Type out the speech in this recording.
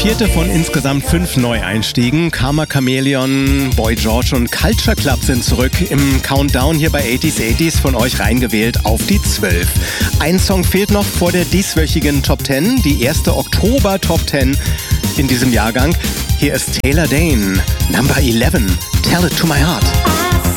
4. von insgesamt 5 Neueinstiegen. Karma Chameleon, Boy George und Culture Club sind zurück im Countdown hier bei 80s von euch reingewählt auf die 12. Ein Song fehlt noch vor der dieswöchigen Top 10, die erste Oktober Top 10 in diesem Jahrgang. Hier ist Taylor Dayne, Number 11, Tell It to My Heart.